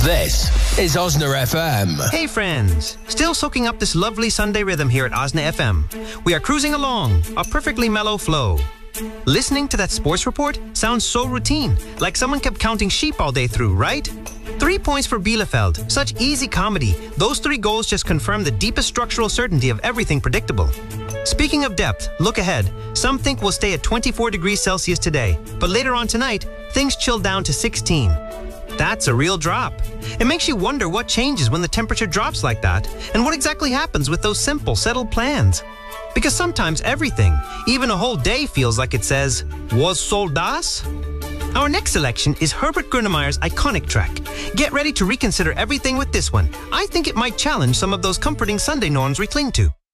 This is Osna FM. Hey friends, still soaking up this lovely Sunday rhythm here at Osna FM. We are cruising along, a perfectly mellow flow. Listening to that sports report sounds so routine, like someone kept counting sheep all day through, right? 3 points for Bielefeld, such easy comedy. Those 3 goals just confirm the deepest structural certainty of everything predictable. Speaking of depth, look ahead. Some think we'll stay at 24 degrees Celsius today, but later on tonight, things chill down to 16. That's a real drop. It makes you wonder what changes when the temperature drops like that, and what exactly happens with those simple, settled plans. Because sometimes everything, even a whole day, feels like it says, "Was soll das?" Our next selection is Herbert Grönemeyer's iconic track. Get ready to reconsider everything with this one. I think it might challenge some of those comforting Sunday norms we cling to.